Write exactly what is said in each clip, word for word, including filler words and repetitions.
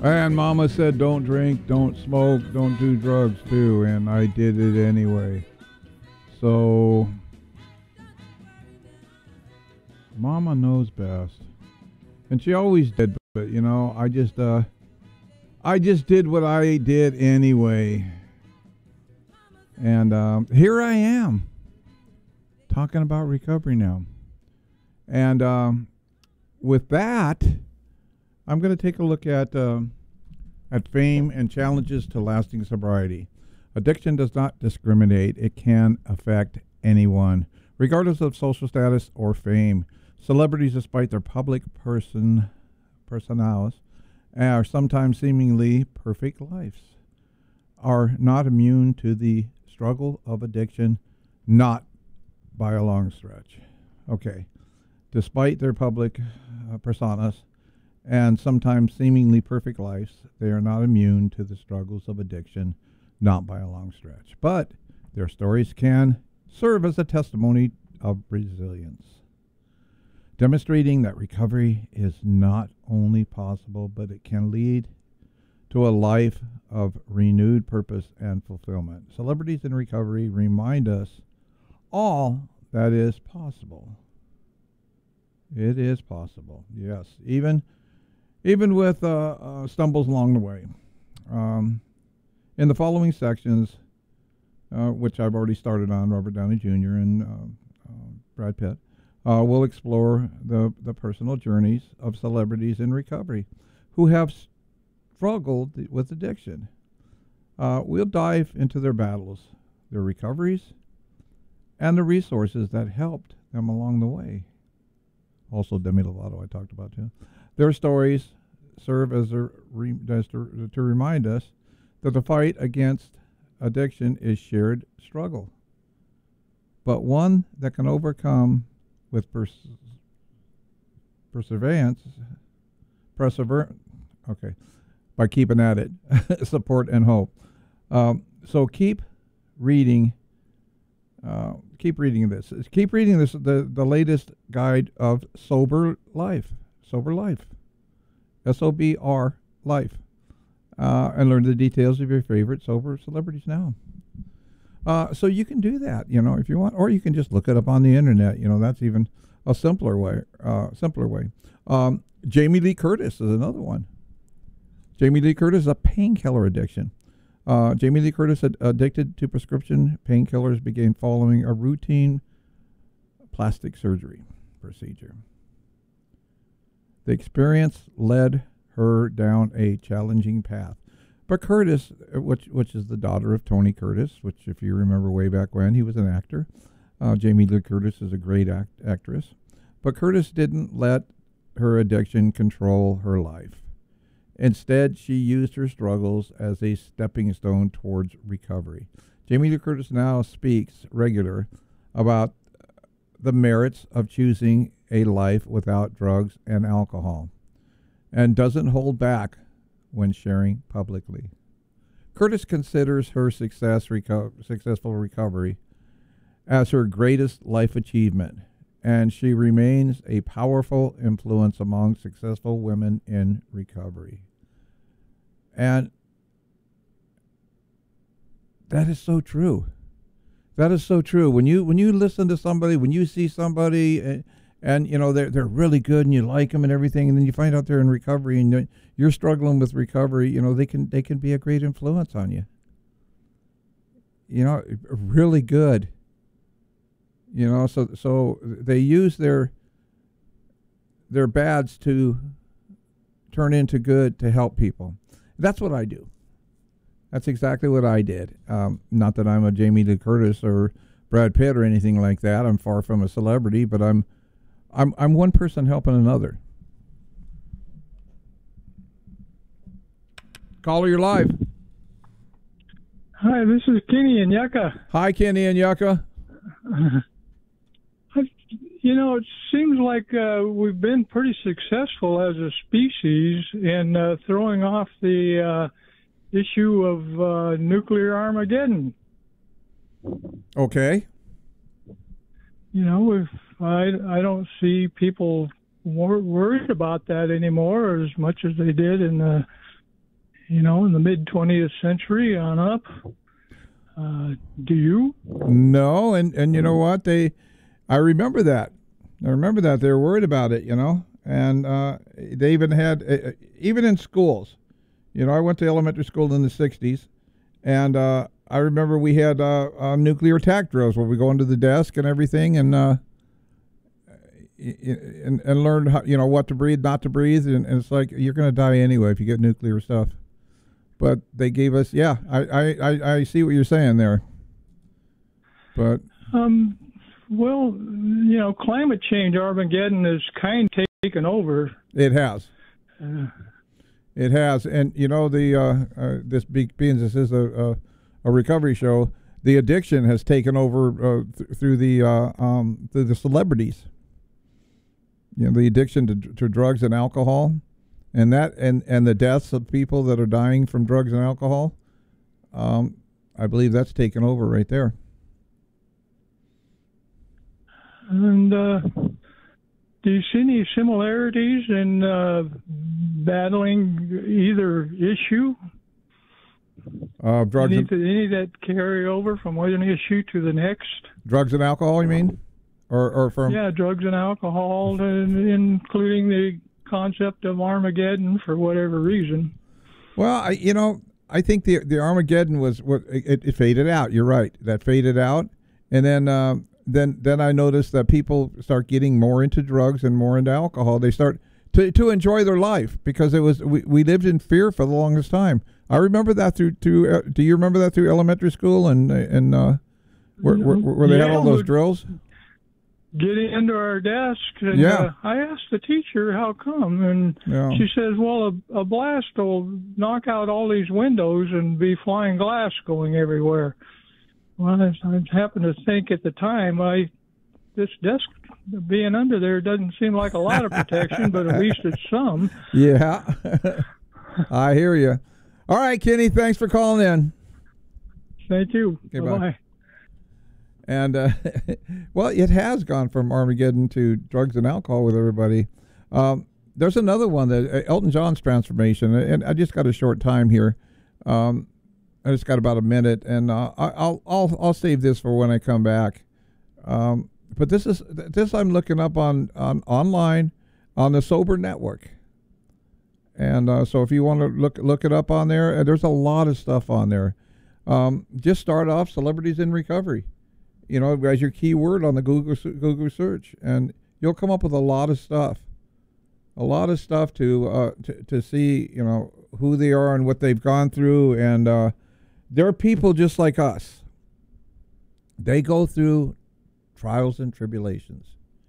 And Mama said, don't drink, don't smoke, don't do drugs too, and I did it anyway. So, Mama knows best, and she always did. But you know, I just, uh, I just did what I did anyway, and um, here I am, talking about recovery now, and um, with that, I'm going to take a look at uh, at fame and challenges to lasting sobriety. Addiction does not discriminate. It can affect anyone, regardless of social status or fame. Celebrities, despite their public person personalis, are sometimes seemingly perfect lives, are not immune to the struggle of addiction, not by a long stretch. Okay. Despite their public uh, personas and sometimes seemingly perfect lives, they are not immune to the struggles of addiction, not by a long stretch. But their stories can serve as a testimony of resilience, demonstrating that recovery is not only possible, but it can lead to a life of renewed purpose and fulfillment. Celebrities in recovery remind us all that is possible. It is possible, yes, even even with uh, uh, stumbles along the way. Um, in the following sections, uh, which I've already started on, Robert Downey Junior and uh, uh, Brad Pitt, uh, we'll explore the, the personal journeys of celebrities in recovery who have struggled with addiction. Uh, we'll dive into their battles, their recoveries, and the resources that helped them along the way. Also, Demi Lovato I talked about too. Their stories serve as, a re, as to, to remind us that the fight against addiction is shared struggle, but one that can overcome with pers- perseverance, persever. Okay, by keeping at it, support and hope. Um, so keep reading. Uh, keep reading this. Keep reading this. The the latest guide of sober life. Sober life. S O B R life. Uh, and learn the details of your favorite sober celebrities now. Uh, so you can do that, you know, if you want, or you can just look it up on the internet. You know, that's even a simpler way. Uh, simpler way. Um, Jamie Lee Curtis is another one. Jamie Lee Curtis, a painkiller addiction. Uh, Jamie Lee Curtis, ad- addicted to prescription painkillers, began following a routine plastic surgery procedure. The experience led her down a challenging path. But Curtis, which which is the daughter of Tony Curtis, which if you remember way back when, he was an actor. Uh, Jamie Lee Curtis is a great act- actress. But Curtis didn't let her addiction control her life. Instead, she used her struggles as a stepping stone towards recovery. Jamie Lee Curtis now speaks regular about the merits of choosing a life without drugs and alcohol, and doesn't hold back when sharing publicly. Curtis considers her success reco- successful recovery as her greatest life achievement, and she remains a powerful influence among successful women in recovery. And that is so true. That is so true. When you when you listen to somebody, when you see somebody, and, and you know they're they're really good, and you like them and everything, and then you find out they're in recovery, and you're struggling with recovery, you know they can they can be a great influence on you. You know, really good. You know, so so they use their their bads to turn into good to help people. That's what I do. That's exactly what I did. Um, not that I'm a Jamie Lee Curtis or Brad Pitt or anything like that. I'm far from a celebrity, but I'm, I'm, I'm one person helping another. Caller, you're live. Hi, this is Kenny and Yucca. Hi, Kenny and Yucca. You know, it seems like uh, we've been pretty successful as a species in uh, throwing off the uh, issue of uh, nuclear Armageddon. Okay. You know, if I, I don't see people wor- worried about that anymore as much as they did in the you know, in the mid twentieth century on up. Uh, do you? No, and, and you know what? They, I remember that. I remember that. They were worried about it, you know, and uh, they even had, uh, even in schools, you know, I went to elementary school in the sixties, and uh, I remember we had uh, uh, nuclear attack drills where we go into the desk and everything and uh, and, and learn, how, you know, what to breathe, not to breathe, and, and it's like you're going to die anyway if you get nuclear stuff. But they gave us, yeah, I, I, I, I see what you're saying there. But um, well, you know, climate change, Armageddon, is kind of taken over. It has. Uh, it has, and you know, the uh, uh, this being this is a, a a recovery show, the addiction has taken over uh, th- through the uh, um, through the celebrities. You know, the addiction to to drugs and alcohol. And that and, and the deaths of people that are dying from drugs and alcohol, um, I believe that's taken over right there. And uh, do you see any similarities in uh, battling either issue? Uh, drugs, any, and, any that carry over from one issue to the next? Drugs and alcohol, you mean, or or from? Yeah, drugs and alcohol, and including the concept of Armageddon for whatever reason. Well, I, you know, I think the the Armageddon was what it, it faded out. You're right, that faded out, and then uh, then then I noticed that people start getting more into drugs and more into alcohol. They start to to enjoy their life because it was we, we lived in fear for the longest time. I remember that through to. Uh, do you remember that through elementary school and and uh, where where, where they yeah, had all those drills? Getting into our desk, and yeah. uh, I asked the teacher how come, and yeah. she says, well, a, a blast will knock out all these windows and be flying glass going everywhere. Well, I, I happened to think at the time, I this desk being under there doesn't seem like a lot of protection, but at least it's some. Yeah, I hear you. All right, Kenny, thanks for calling in. Thank you. Okay, bye. Bye. And, uh, well, it has gone from Armageddon to drugs and alcohol with everybody. Um, there's another one, that uh, Elton John's transformation, and I just got a short time here. Um, I just got about a minute, and uh, I, I'll I'll I'll save this for when I come back. Um, but this is this I'm looking up on, on online on the Sober Network, and uh, so if you want to look look it up on there, uh, there's a lot of stuff on there. Um, just start off celebrities in recovery. You know, as your keyword on the Google Google search, and you'll come up with a lot of stuff, a lot of stuff to uh, to, to see, you know, who they are and what they've gone through, and uh, they're people just like us. They go through trials and tribulations,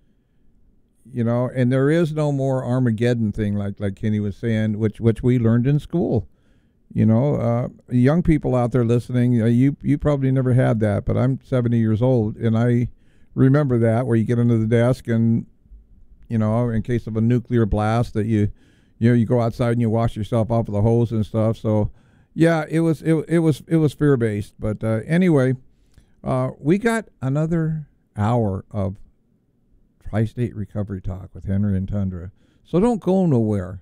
you know, and there is no more Armageddon thing like like Kenny was saying, which which we learned in school. You know, uh, young people out there listening, uh, you you probably never had that, but I'm seventy years old, and I remember that, where you get under the desk and, you know, in case of a nuclear blast, that you, you know, you go outside and you wash yourself off with the hose and stuff. So, yeah, it was it it was it was fear based. But uh, anyway, uh, we got another hour of Tri-State Recovery Talk with Henry and Tundra. So don't go nowhere.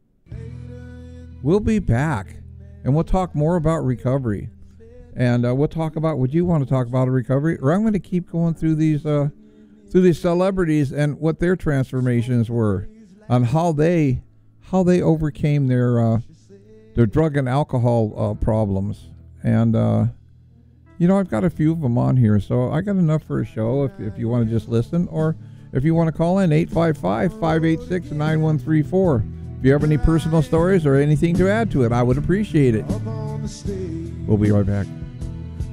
We'll be back. And we'll talk more about recovery. And uh, we'll talk about, would you want to talk about a recovery? Or I'm going to keep going through these uh, through these celebrities and what their transformations were, on how they how they overcame their uh, their drug and alcohol uh, problems. And, uh, you know, I've got a few of them on here. So I got enough for a show if, if you want to just listen. Or if you want to call in, eight five five, five eight six, nine one three four. If you have any personal stories or anything to add to it, I would appreciate it. We'll be right back.